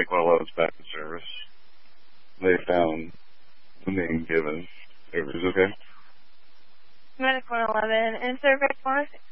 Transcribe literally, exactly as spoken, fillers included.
Medic one eleven is back in service. They found the name given. Everybody's okay? Medic one eleven in service, want to